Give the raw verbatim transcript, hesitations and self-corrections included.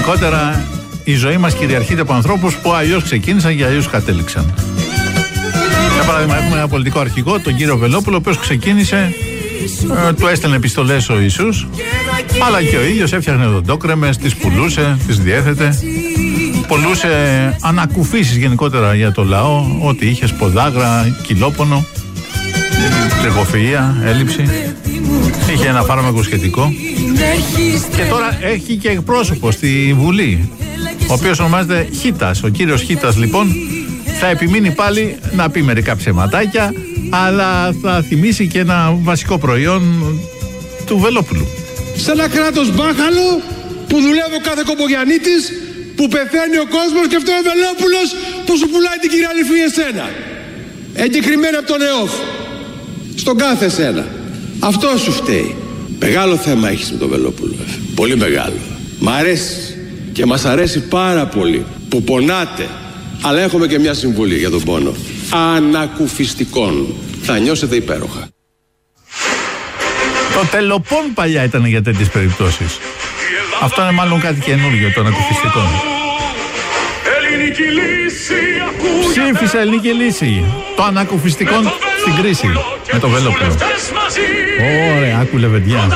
Γενικότερα η ζωή μας κυριαρχείται από ανθρώπους που αλλιώς ξεκίνησαν και αλλιώς κατέληξαν. Για παράδειγμα, έχουμε ένα πολιτικό αρχηγό, τον κύριο Βελόπουλο, ο οποίος ξεκίνησε, ε, του έστελνε επιστολές ο Ιησούς, αλλά και ο ίδιος έφτιαχνε οδοντόκρεμες, τις πουλούσε, τις διέθετε. Πουλούσε ανακουφίσεις γενικότερα για το λαό, ό,τι είχε, σποδάγρα, κιλόπονο, τριγοφυΐα, έλλειψη. Είχε ένα φάρμακο σχετικό. Και τώρα έχει και εκπρόσωπο στη Βουλή, ο οποίος ονομάζεται Χίτας. Ο κύριος Χίτας λοιπόν θα επιμείνει πάλι να πει μερικά ψεματάκια, αλλά θα θυμίσει και ένα βασικό προϊόν του Βελόπουλου. Σε ένα κράτος μπάχαλο που δουλεύει ο κάθε κομπογιαννίτης, που πεθαίνει ο κόσμος, και αυτό ο Βελόπουλος που σου πουλάει την κυραλυφή εσένα. Εγκεκριμένα από τον ΕΟΦ. Στον κάθε σένα. Αυτό σου φταίει. Μεγάλο θέμα έχεις με τον Βελόπουλο. Πολύ μεγάλο. Μ' αρέσει και μας αρέσει πάρα πολύ που πονάτε. Αλλά έχουμε και μια συμβουλή για τον πόνο. Ανακουφιστικών. Θα νιώσετε υπέροχα. Το τελοπών παλιά ήταν για τέτοιες περιπτώσεις. Αυτό είναι μάλλον κάτι καινούργιο, το ανακουφιστικό. Ψήφισε ελληνική λύση. Το ανακουφιστικό στην κρίση. Με το Βελόπουλο. Ωραία, άκου λεβεντιά.